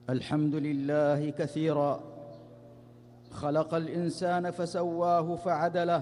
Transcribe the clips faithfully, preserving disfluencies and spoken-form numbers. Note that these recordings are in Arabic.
الحمد لله كثيرا، خلق الإنسان فسواه فعدله،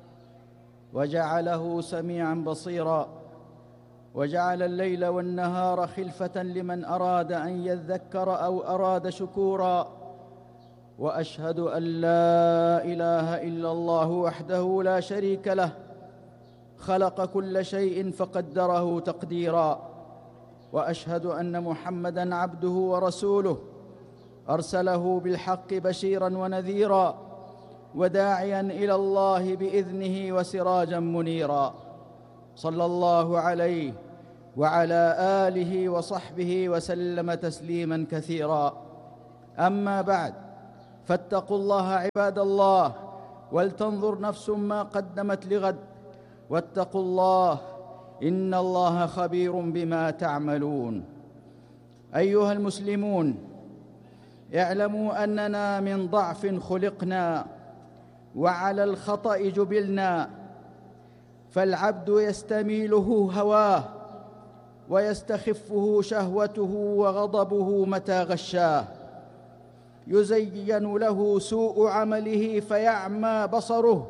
وجعله سميعا بصيرا، وجعل الليل والنهار خلفة لمن أراد أن يذكر أو أراد شكورا. وأشهد أن لا إله إلا الله وحده لا شريك له، خلق كل شيء فقدره تقديرا. وأشهد أن محمدًا عبده ورسوله، أرسله بالحق بشيرا ونذيرا، وداعيا إلى الله بإذنه وسراجا منيرا. صلى الله عليه وعلى آله وصحبه وسلم تسليما كثيرا. أما بعد، فاتقوا الله عباد الله، ولتنظر نفس ما قدمت لغد، واتقوا الله إن الله خبير بما تعملون. أيها المسلمون، اعلموا أننا من ضعف خلقنا، وعلى الخطأ جبلنا، فالعبد يستميله هواه، ويستخفه شهوته وغضبه متى غشاه. يزين له سوء عمله فيعمى بصره،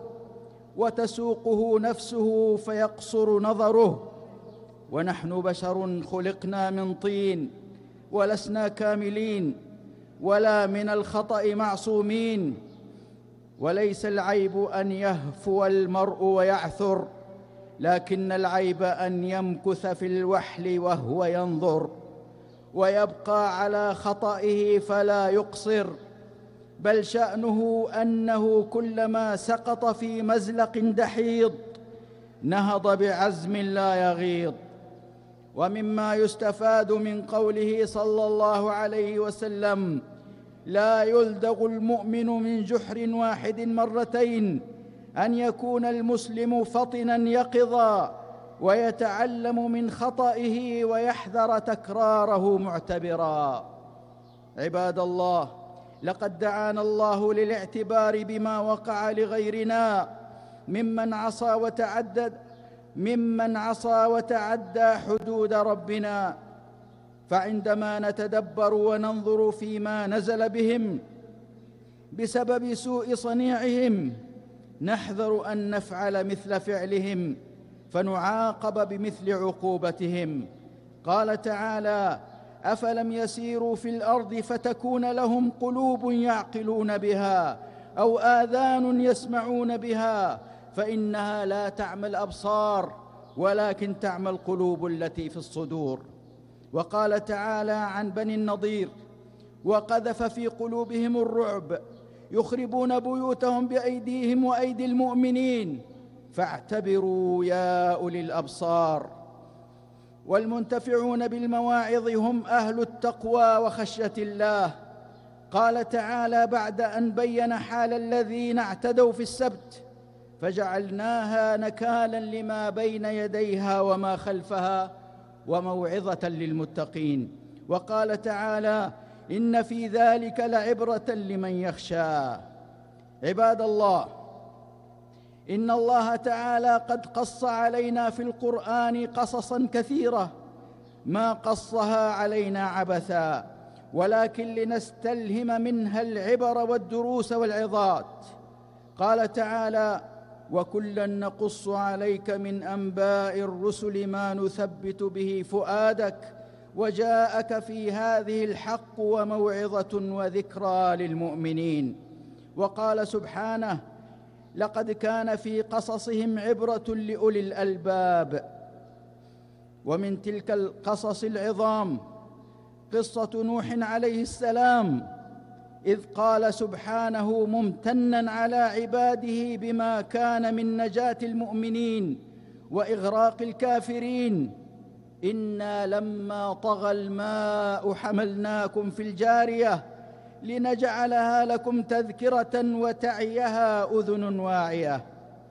وتسوقه نفسه فيقصر نظره. ونحن بشر خلقنا من طين، ولسنا كاملين، ولا من الخطأ معصومين. وليس العيب أن يهفو المرء ويعثر، لكن العيب أن يمكث في الوحل وهو ينظر، ويبقى على خطئه فلا يقصر. بل شأنه أنه كلما سقط في مزلق دحيض نهض بعزم لا يغيض. ومما يستفاد من قوله صلى الله عليه وسلم: لا يلدغ المؤمن من جحر واحد مرتين، أن يكون المسلم فطنا يقظا، ويتعلم من خطئه ويحذر تكراره معتبرا. عباد الله، لقد دعانا الله للاعتبار بما وقع لغيرنا ممن عصى وتعدد ممن عصى وتعدى حدود ربنا. فعندما نتدبر وننظر فيما نزل بهم بسبب سوء صنيعهم، نحذر أن نفعل مثل فعلهم فنعاقب بمثل عقوبتهم. قال تعالى: أفلم يسيروا في الأرض فتكون لهم قلوب يعقلون بها أو آذان يسمعون بها، فإنها لا تعمى الأبصار ولكن تعمى القلوب التي في الصدور. وقال تعالى عن بني النضير: وقذف في قلوبهم الرعب يخربون بيوتهم بأيديهم وأيدي المؤمنين فاعتبروا يا أولي الأبصار. والمنتفعون بالمواعظ هم أهل التقوى وخشية الله. قال تعالى بعد أن بين حال الذين اعتدوا في السبت: فجعلناها نكالا لما بين يديها وما خلفها وموعظة للمتقين. وقال تعالى: إن في ذلك لعبرة لمن يخشى. عباد الله، إن الله تعالى قد قص علينا في القرآن قصصا كثيرة ما قصها علينا عبثا، ولكن لنستلهم منها العبر والدروس والعظات. قال تعالى: وكلا نقص عليك من أنباء الرسل ما نثبت به فؤادك وجاءك في هذه الحق وموعظة وذكرى للمؤمنين. وقال سبحانه: لقد كان في قصصهم عبرة لأولي الألباب. ومن تلك القصص العظام قصة نوح عليه السلام، إذ قال سبحانه ممتناً على عباده بما كان من نجاة المؤمنين وإغراق الكافرين: إنا لما طغى الماء حملناكم في الجارية لنجعلها لكم تذكرة وتعيها أذن واعية.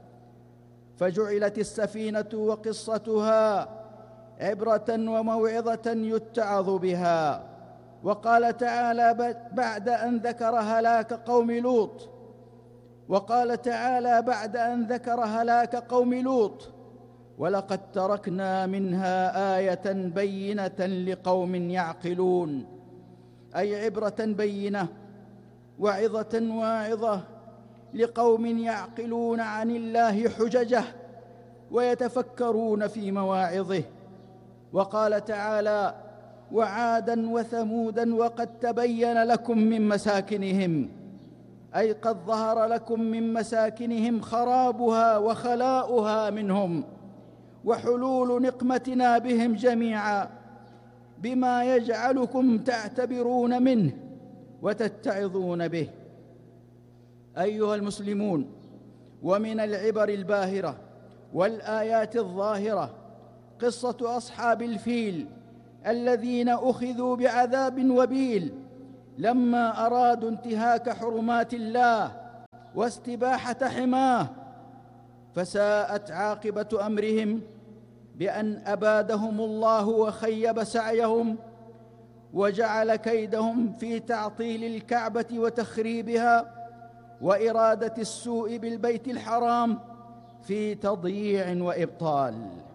فجعلت السفينة وقصتها عبرة وموعظة يتعظ بها. وقال تعالى بعد أن ذكر هلاك قوم لوط وقال تعالى بعد أن ذكر هلاك قوم لوط: ولقد تركنا منها آية بينة لقوم يعقلون. أي عبرة بينة وعظة واعظة لقوم يعقلون عن الله حججه ويتفكرون في مواعظه. وقال تعالى: وعادا وثمودا وقد تبين لكم من مساكنهم، أي قد ظهر لكم من مساكنهم خرابها وخلاؤها منهم وحلول نقمتنا بهم جميعا، بما يجعلكم تعتبرون منه وتتعظون به. أيها المسلمون، ومن العبر الباهرة والآيات الظاهرة قصة أصحاب الفيل الذين أخذوا بعذاب وبيل لما أرادوا انتهاك حرمات الله واستباحة حماه، فساءت عاقبة أمرهم بأن أبادهم الله وخيب سعيهم وجعل كيدهم في تعطيل الكعبة وتخريبها وإرادة السوء بالبيت الحرام في تضييع وإبطال.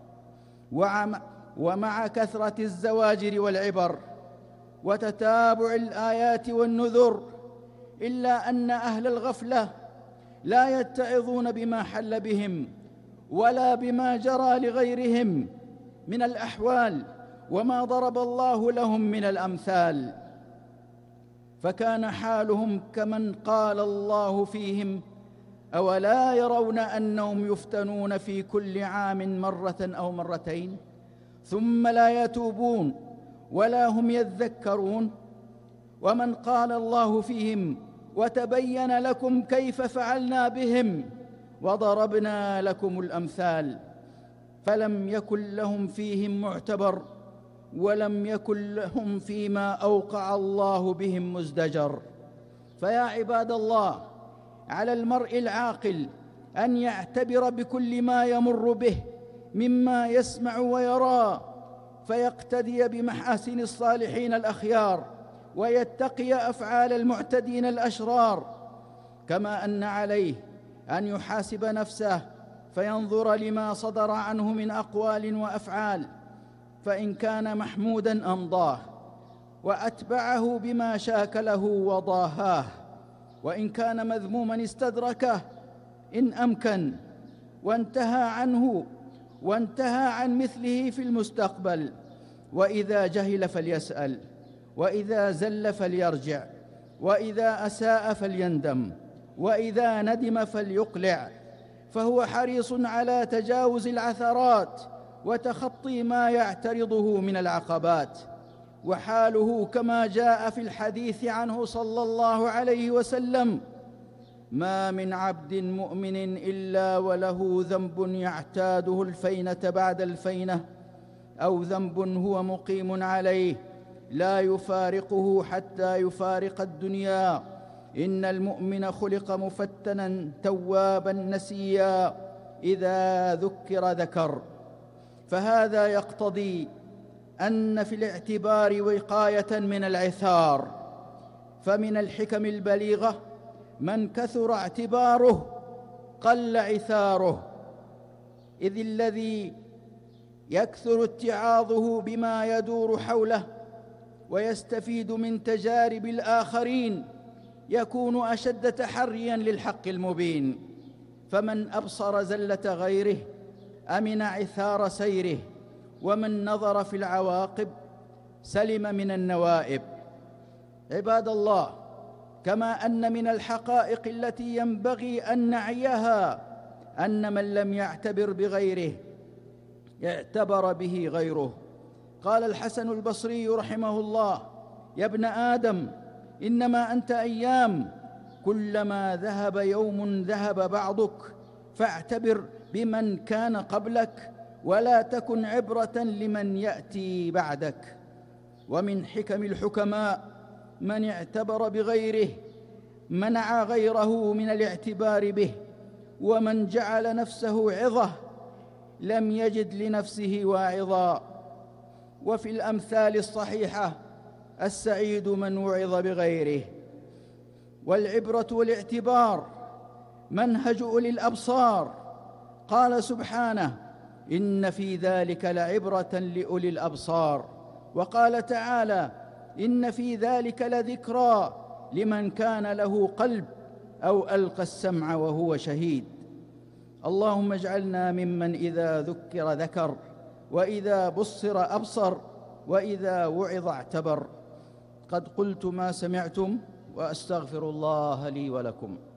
ومع كثرة الزواجر والعبر وتتابع الآيات والنذر، إلا أن أهل الغفلة لا يتعظون بما حل بهم ولا بما جرى لغيرهم من الأحوال وما ضرب الله لهم من الأمثال، فكان حالهم كمن قال الله فيهم: أولا يرون أنهم يفتنون في كل عام مرة أو مرتين ثم لا يتوبون ولا هم يذكرون. ومن قال الله فيهم: وتبين لكم كيف فعلنا بهم وضربنا لكم الأمثال، فلم يكن لهم فيهم معتبر ولم يكن لهم فيما أوقع الله بهم مزدجر. فيا عباد الله، على المرء العاقل أن يعتبر بكل ما يمر به مما يسمع ويرى، فيقتدي بمحاسن الصالحين الأخيار ويتقي أفعال المعتدين الأشرار، كما أن عليه أن يحاسب نفسه فينظر لما صدر عنه من أقوال وأفعال، فإن كان محموداً أمضاه وأتبعه بما شاكله وضاهاه، وإن كان مذموماً استدركه إن أمكن وانتهى عنه وانتهى عن مثله في المستقبل. وإذا جهل فليسأل، وإذا زل فليرجع، وإذا أساء فليندم، وإذا ندم فليقلع، فهو حريص على تجاوز العثرات وتخطي ما يعترضه من العقبات. وحاله كما جاء في الحديث عنه صلى الله عليه وسلم: ما من عبد مؤمن إلا وله ذنب يعتاده الفينة بعد الفينة، أو ذنب هو مقيم عليه لا يفارقه حتى يفارق الدنيا. إن المؤمن خلق مفتنا توابا نسيا، إذا ذكر ذكر. فهذا يقتضي أن في الاعتبار وقاية من العثار، فمن الحكم البليغة: من كثر اعتباره قل عثاره، إذ الذي يكثر اتعاظه بما يدور حوله ويستفيد من تجارب الآخرين يكون أشد تحرياً للحق المبين. فمن أبصر زلة غيره أمن عثار سيره، ومن نظر في العواقب سلم من النوائب. عباد الله، كما أن من الحقائق التي ينبغي أن نعيها أن من لم يعتبر بغيره اعتبر به غيره. قال الحسن البصري رحمه الله: يا ابن آدم، إنما أنت أيام، كلما ذهب يوم ذهب بعضك، فاعتبر بمن كان قبلك ولا تكن عبرة لمن يأتي بعدك. ومن حكم الحكماء من اعتبر بغيره منع غيره من الاعتبار به، ومن جعل نفسه عظة لم يجد لنفسه واعظا. وفي الأمثال الصحيحة: السعيد من وعظ بغيره. والعبرة والاعتبار منهج أولي الأبصار. قال سبحانه: إن في ذلك لعبرة لأولي الأبصار. وقال تعالى: إن في ذلك لذكرى لمن كان له قلب أو ألقى السمع وهو شهيد. اللهم اجعلنا ممن إذا ذكر ذكر، وإذا بصر أبصر، وإذا وعظ اعتبر. قد قلت ما سمعتم، وأستغفر الله لي ولكم.